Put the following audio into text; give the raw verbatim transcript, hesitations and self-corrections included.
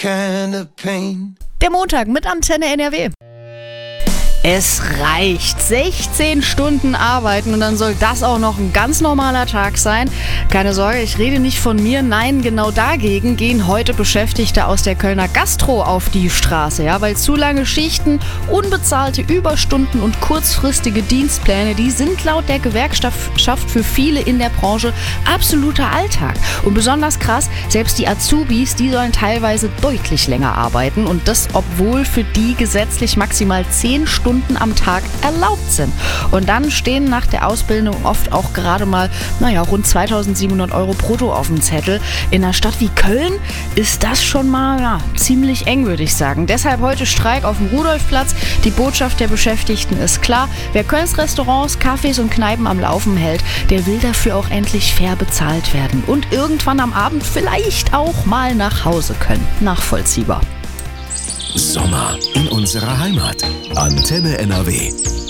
kind of pain. Der Montag mit Antenne N R W. Es reicht. sechzehn Stunden arbeiten und dann soll das auch noch ein ganz normaler Tag sein. Keine Sorge, ich rede nicht von mir. Nein, genau dagegen gehen heute Beschäftigte aus der Kölner Gastro auf die Straße. Ja, weil zu lange Schichten, unbezahlte Überstunden und kurzfristige Dienstpläne, die sind laut der Gewerkschaft für viele in der Branche absoluter Alltag. Und besonders krass, selbst die Azubis, die sollen teilweise deutlich länger arbeiten. Und das, obwohl für die gesetzlich maximal zehn Stunden am Tag erlaubt sind. Und dann stehen nach der Ausbildung oft auch gerade mal, naja, rund zweitausendsiebenhundert Euro brutto auf dem Zettel. In einer Stadt wie Köln ist das schon mal ja, ziemlich eng, würde ich sagen. Deshalb heute Streik auf dem Rudolfplatz. Die Botschaft der Beschäftigten ist klar. Wer Kölns Restaurants, Cafés und Kneipen am Laufen hält, der will dafür auch endlich fair bezahlt werden. Und irgendwann am Abend vielleicht auch mal nach Hause können. Nachvollziehbar. Sommer in unserer Heimat. Antenne N R W.